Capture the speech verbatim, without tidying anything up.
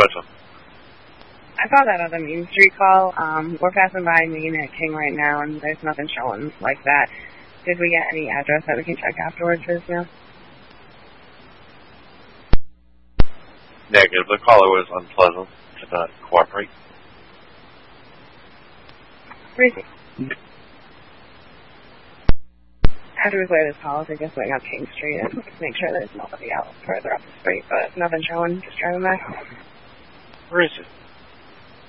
question. I saw that other Main Street call. Um, we're passing by Main at King right now, and there's nothing showing like that. Did we get any address that we can check afterwards for this now? Negative. The caller was unpleasant. Did not cooperate. Crazy. After we clear this call, I guess going up King Street and make sure there's nobody else further up the street, but nothing showing. Just driving back. Where is it?